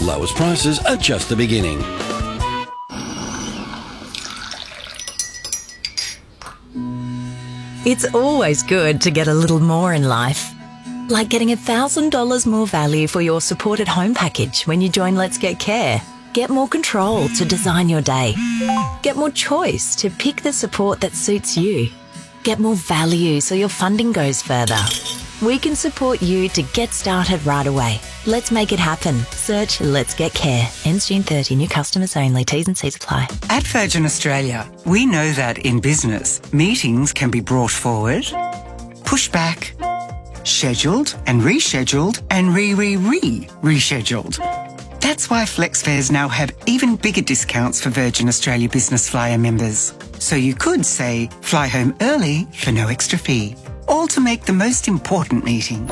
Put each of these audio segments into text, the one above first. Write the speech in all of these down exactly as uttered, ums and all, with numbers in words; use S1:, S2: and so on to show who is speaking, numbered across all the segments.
S1: Lowest prices are just the beginning.
S2: It's always good to get a little more in life. Like getting one thousand dollars more value for your supported home package when you join Let's Get Care. Get more control to design your day. Get more choice to pick the support that suits you. Get more value so your funding goes further. We can support you to get started right away. Let's make it happen. Search Let's Get Care. Ends June thirtieth. New customers only. T's and C's apply.
S3: At Virgin Australia, we know that in business, meetings can be brought forward, pushed back, scheduled and rescheduled and re-re-re-rescheduled. That's why FlexFares now have even bigger discounts for Virgin Australia Business Flyer members. So you could, say, fly home early for no extra fee. All to make the most important meeting.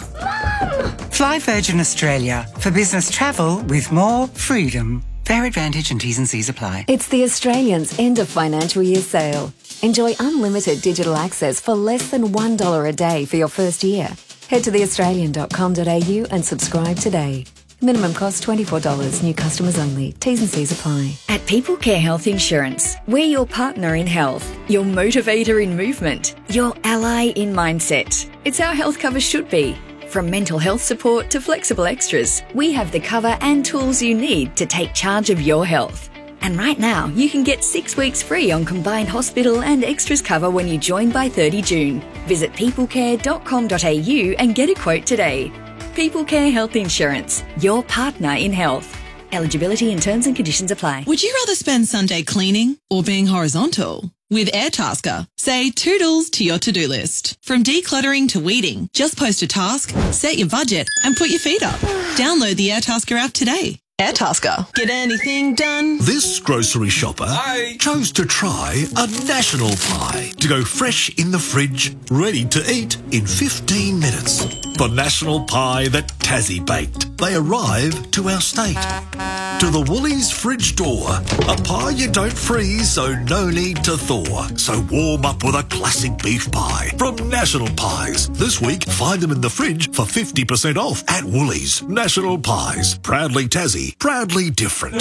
S3: Fly Virgin Australia for business travel with more freedom. Fair advantage and T's and C's apply.
S4: It's the Australians' end of financial year sale. Enjoy unlimited digital access for less than one dollar a day for your first year. Head to the australian dot com dot a u and subscribe today. Minimum cost twenty-four dollars. New customers only. T's and C's apply.
S5: At People Care Health Insurance, we're your partner in health, your motivator in movement, your ally in mindset. It's how health cover should be. From mental health support to flexible extras, we have the cover and tools you need to take charge of your health. And right now, you can get six weeks free on combined hospital and extras cover when you join by thirty June. Visit people care dot com dot a u and get a quote today. People Care Health Insurance, your partner in health. Eligibility and terms and conditions apply.
S6: Would you rather spend Sunday cleaning or being horizontal? With Airtasker, say toodles to your to-do list. From decluttering to weeding, just post a task, set your budget and put your feet up. Download the Airtasker app today. Airtasker. Get anything done?
S7: This grocery shopper Hi. chose to try a national pie to go fresh in the fridge, ready to eat in fifteen minutes. The national pie that Tassie baked. They arrive to our state. To the Woolies fridge door. A pie you don't freeze, so no need to thaw. So warm up with a classic beef pie from National Pies. This week, find them in the fridge for fifty percent off at Woolies. National Pies. Proudly Tassie. Proudly different.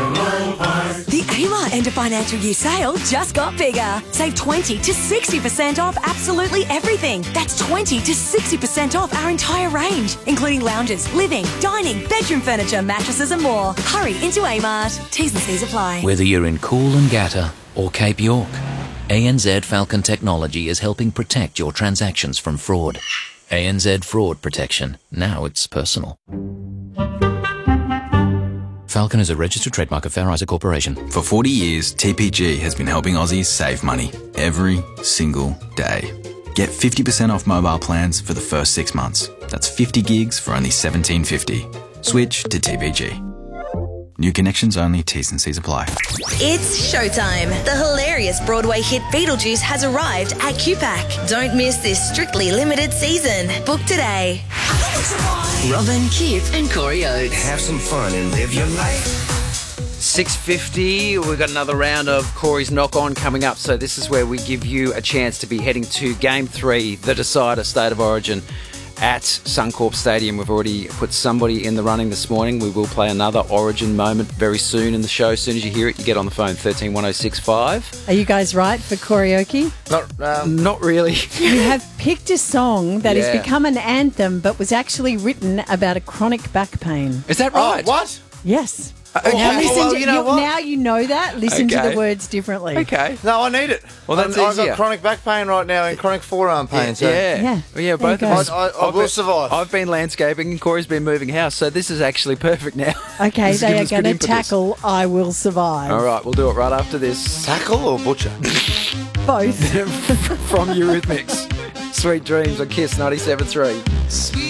S8: The Amar end of financial year sale just got bigger. Save twenty to sixty percent off absolutely everything. That's twenty to sixty percent off our entire range, including lounges, living, dining, bedroom furniture, mattresses and more. Hurry into Amart. T's and C's apply.
S9: Whether you're in Coolangatta or Cape York, A N Z Falcon Technology is helping protect your transactions from fraud. A N Z Fraud Protection. Now it's personal. Falcon is a registered trademark of Fair Isaac Corporation.
S10: For forty years, T P G has been helping Aussies save money every single day. Get fifty percent off mobile plans for the first six months. That's fifty gigs for only seventeen fifty. Switch to T P G. New connections only, T's and C's apply.
S11: It's showtime. The hilarious Broadway hit Beetlejuice has arrived at Q PAC. Don't miss this strictly limited season. Book today.
S12: Robin, Kip and Corey Oates.
S13: Have some fun and live your life.
S14: six fifty, we've got another round of Corey's Knock On coming up, so this is where we give you a chance to be heading to Game three, the decider, State of Origin, at Suncorp Stadium. We've already put somebody in the running this morning. We will play another Origin moment very soon in the show. As soon as you hear it, you get on the phone, thirteen one oh six five.
S15: Are you guys right for karaoke?
S14: Not, um, not really.
S15: You have picked a song that
S14: Yeah.
S15: has become an anthem but was actually written about a chronic back pain.
S14: Is that right?
S13: Oh, what?
S15: Yes.
S13: Okay.
S15: Now, listen
S13: Well,
S15: to,
S13: you know what?
S15: now you know that. Listen to
S14: Okay.
S15: the words differently.
S14: Okay.
S13: No, I need it.
S14: Well, that's
S13: I've
S14: easier.
S13: got chronic back pain right now and chronic forearm pain. So.
S14: Yeah.
S15: Yeah.
S14: Well, yeah,
S15: There
S14: both
S15: you
S14: of
S15: go.
S14: us.
S13: I, I, I
S14: I've
S13: will
S14: been-
S13: survive.
S14: I've been landscaping and Corey's been moving house, so this is actually perfect now.
S15: Okay,
S14: This is
S15: they
S14: giving
S15: are
S14: us good
S15: going to
S14: impetus.
S15: tackle I Will Survive.
S14: All right, we'll do it right after this.
S13: Tackle or butcher?
S15: Both.
S14: From Eurythmics. Sweet Dreams on Kiss ninety-seven point three.